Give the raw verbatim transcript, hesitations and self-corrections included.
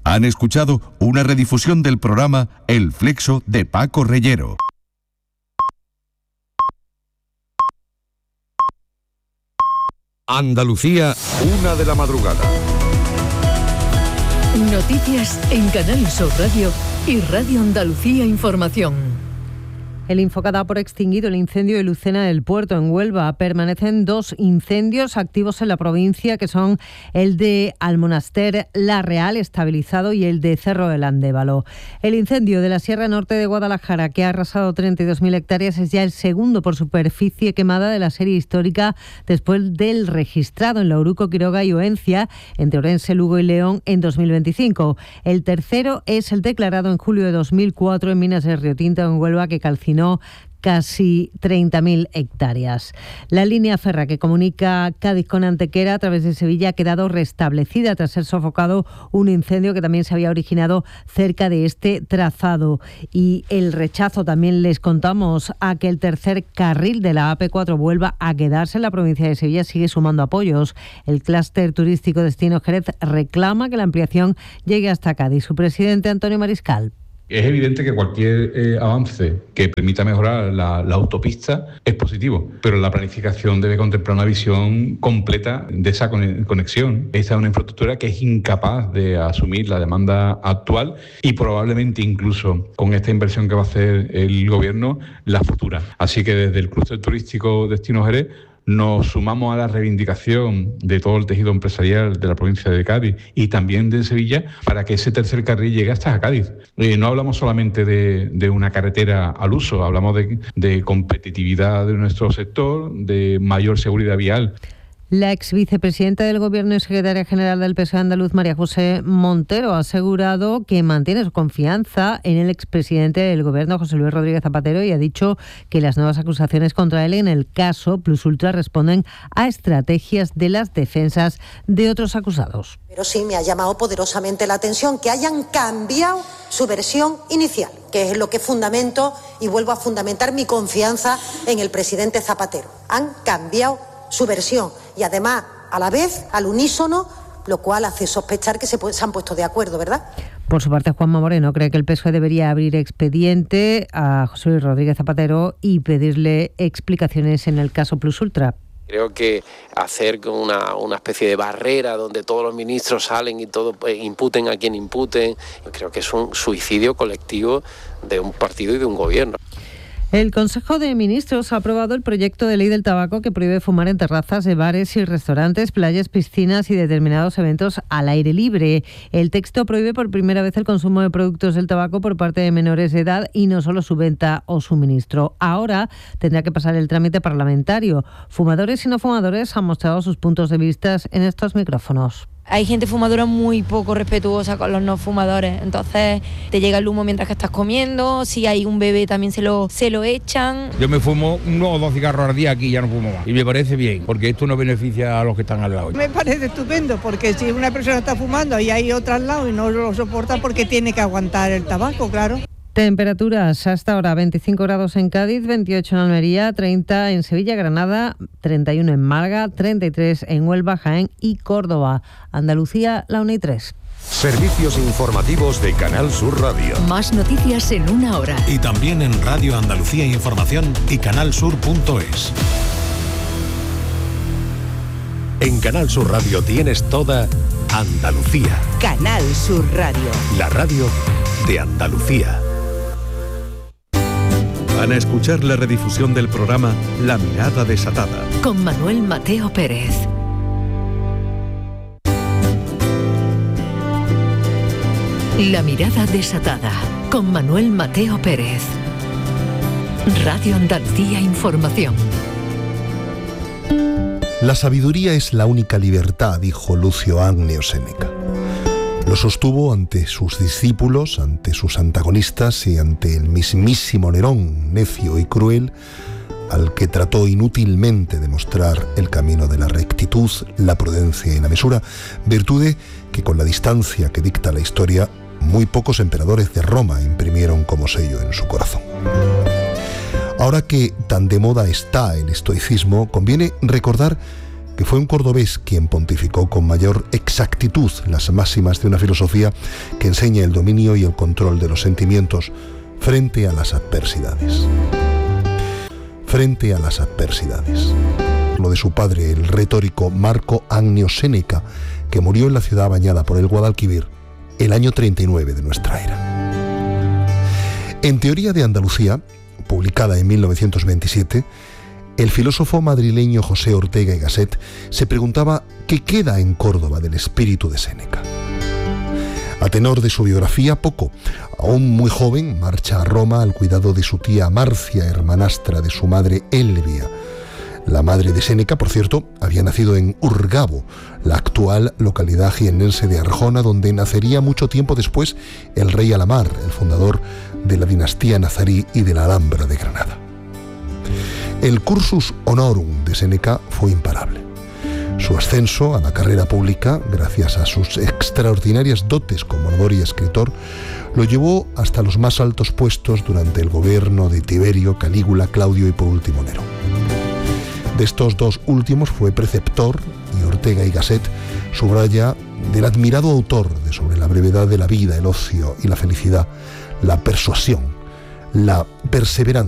Han escuchado una redifusión del programa El Flexo de Paco Reyero. Andalucía, una de la madrugada. Noticias en Canal Sur Radio y Radio Andalucía Información. El Infoca da por extinguido el incendio de Lucena del Puerto, en Huelva. Permanecen dos incendios activos en la provincia, que son el de Almonaster La Real, estabilizado, y el de Cerro del Andévalo. El incendio de la Sierra Norte de Guadalajara, que ha arrasado treinta y dos mil hectáreas, es ya el segundo por superficie quemada de la serie histórica, después del registrado en Lauruco, Quiroga y Oencia, entre Orense, Lugo y León, en dos mil veinticinco. El tercero es el declarado en julio de dos mil cuatro en Minas de Río Tinto, en Huelva, que calcinó casi treinta mil hectáreas. La línea férrea que comunica Cádiz con Antequera a través de Sevilla ha quedado restablecida tras ser sofocado un incendio que también se había originado cerca de este trazado. Y el rechazo, también les contamos, a que el tercer carril de la A P cuatro vuelva a quedarse en la provincia de Sevilla sigue sumando apoyos. El clúster turístico Destino Jerez reclama que la ampliación llegue hasta Cádiz. Su presidente, Antonio Mariscal. Es evidente que cualquier eh, avance que permita mejorar la, la autopista es positivo, pero la planificación debe contemplar una visión completa de esa conexión. Esta es una infraestructura que es incapaz de asumir la demanda actual y probablemente incluso con esta inversión que va a hacer el gobierno, la futura. Así que desde el clúster turístico Destino Jerez nos sumamos a la reivindicación de todo el tejido empresarial de la provincia de Cádiz y también de Sevilla para que ese tercer carril llegue hasta Cádiz. Eh, no hablamos solamente de, de una carretera al uso, hablamos de, de competitividad de nuestro sector, de mayor seguridad vial. La ex vicepresidenta del Gobierno y secretaria general del P S O E andaluz, María José Montero, ha asegurado que mantiene su confianza en el expresidente del Gobierno, José Luis Rodríguez Zapatero, y ha dicho que las nuevas acusaciones contra él en el caso Plus Ultra responden a estrategias de las defensas de otros acusados. Pero sí me ha llamado poderosamente la atención que hayan cambiado su versión inicial, que es lo que fundamento y vuelvo a fundamentar mi confianza en el presidente Zapatero. Han cambiado su versión y además a la vez al unísono, lo cual hace sospechar que se, se han puesto de acuerdo, ¿verdad? Por su parte, Juanma Moreno cree que el P S O E debería abrir expediente a José Luis Rodríguez Zapatero y pedirle explicaciones en el caso Plus Ultra. Creo que hacer una, una especie de barrera donde todos los ministros salen y todo eh, imputen a quien imputen, creo que es un suicidio colectivo de un partido y de un gobierno. El Consejo de Ministros ha aprobado el proyecto de ley del tabaco que prohíbe fumar en terrazas de bares y restaurantes, playas, piscinas y determinados eventos al aire libre. El texto prohíbe por primera vez el consumo de productos del tabaco por parte de menores de edad y no solo su venta o suministro. Ahora tendrá que pasar el trámite parlamentario. Fumadores y no fumadores han mostrado sus puntos de vista en estos micrófonos. Hay gente fumadora muy poco respetuosa con los no fumadores, entonces te llega el humo mientras que estás comiendo, si hay un bebé también se lo, se lo echan. Yo me fumo uno o dos cigarros al día, aquí ya no fumo más y me parece bien, porque esto no beneficia a los que están al lado. Me parece estupendo, porque si una persona está fumando y hay otra al lado y no lo soporta, porque tiene que aguantar el tabaco, claro. Temperaturas hasta ahora: veinticinco grados en Cádiz, veintiocho en Almería, treinta en Sevilla, Granada, treinta y uno en Málaga, treinta y tres en Huelva, Jaén y Córdoba. Andalucía, la una y tres. Servicios informativos de Canal Sur Radio. Más noticias en una hora. Y también en Radio Andalucía Información y canalsur punto es. En Canal Sur Radio tienes toda Andalucía. Canal Sur Radio. La radio de Andalucía. Van a escuchar la redifusión del programa La Mirada Desatada. Con Manuel Mateo Pérez. La Mirada Desatada. Con Manuel Mateo Pérez. Radio Andalucía Información. La sabiduría es la única libertad, dijo Lucio Agneo Séneca. Lo sostuvo ante sus discípulos, ante sus antagonistas y ante el mismísimo Nerón, necio y cruel, al que trató inútilmente de mostrar el camino de la rectitud, la prudencia y la mesura, virtudes que con la distancia que dicta la historia, muy pocos emperadores de Roma imprimieron como sello en su corazón. Ahora que tan de moda está el estoicismo, conviene recordar que fue un cordobés quien pontificó con mayor exactitud las máximas de una filosofía que enseña el dominio y el control de los sentimientos frente a las adversidades. Frente a las adversidades. Lo de su padre, el retórico Marco Annio Séneca, que murió en la ciudad bañada por el Guadalquivir el año treinta y nueve de nuestra era. En Teoría de Andalucía, publicada en mil novecientos veintisiete, el filósofo madrileño José Ortega y Gasset se preguntaba qué queda en Córdoba del espíritu de Séneca. A tenor de su biografía, poco. Aún muy joven, marcha a Roma al cuidado de su tía Marcia, hermanastra de su madre Elvia. La madre de Séneca, por cierto, había nacido en Urgabo, la actual localidad jiennense de Arjona, donde nacería mucho tiempo después el rey Alamar, el fundador de la dinastía nazarí y de la Alhambra de Granada. El cursus honorum de Séneca fue imparable. Su ascenso a la carrera pública, gracias a sus extraordinarias dotes como orador y escritor, lo llevó hasta los más altos puestos durante el gobierno de Tiberio, Calígula, Claudio y por último Nerón. De estos dos últimos fue preceptor, y Ortega y Gasset subraya del admirado autor de Sobre la brevedad de la vida, el ocio y la felicidad, la persuasión, la perseverancia